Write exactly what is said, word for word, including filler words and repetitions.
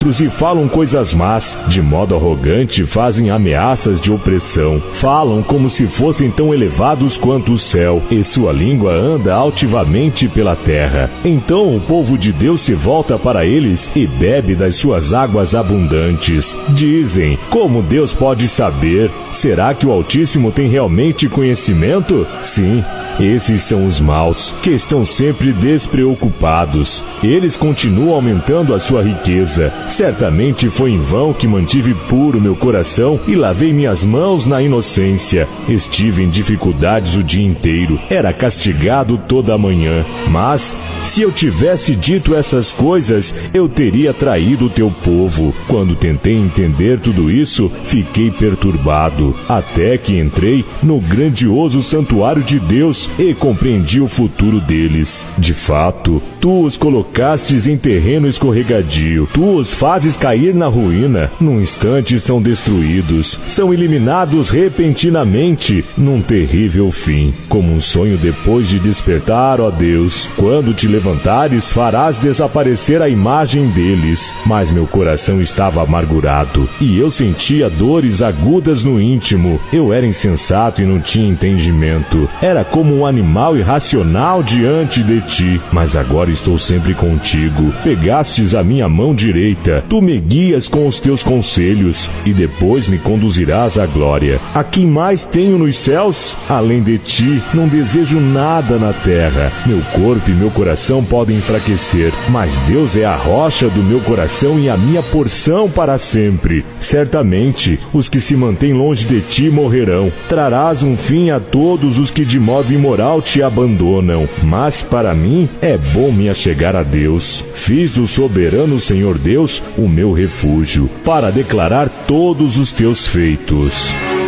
outros e falam coisas más. De modo arrogante fazem ameaças de opressão. Falam como se fossem tão elevados quanto o céu, e sua língua anda altivamente pela terra. Então o povo de Deus se volta para eles e bebe das suas águas abundantes. Dizem: como Deus pode saber? Será que o Altíssimo tem realmente conhecimento? Sim, esses são os maus, que estão sempre despreocupados. Eles continuam aumentando a sua riqueza. Certamente foi em vão que mantive puro meu coração e lavei minhas mãos na inocência. Estive em dificuldades o dia inteiro. Era castigado toda a manhã. Mas, se eu tivesse dito essas coisas, eu teria traído o teu povo. Quando tentei entender tudo isso, fiquei perturbado. Até que entrei no grandioso santuário de Deus e compreendi o futuro deles. De fato, tu os colocastes em terreno escorregadio. Tu os fazes cair na ruína. Num instante são destruídos. São eliminados repentinamente, num terrível fim. Como um sonho depois de despertar, ó Deus. Quando te levantares, farás desaparecer a imagem deles. Mas meu coração estava amargurado, e eu sentia dores agudas no íntimo. Eu era insensato e não tinha entendimento. Era como um animal irracional diante de ti. Mas agora estou sempre contigo. Pegastes a minha mão direita. Tu me guias com os teus conselhos, e depois me conduzirás à glória. A quem mais tenho nos céus? Além de ti, não desejo nada na terra. Meu corpo e meu coração podem enfraquecer, mas Deus é a rocha do meu coração e a minha porção para sempre. Certamente, os que se mantêm longe de ti morrerão. Trarás um fim a todos os que de modo imoral te abandonam. Mas para mim é bom me achegar a Deus. Fiz do soberano Senhor Deus o meu refúgio, para declarar todos os teus feitos.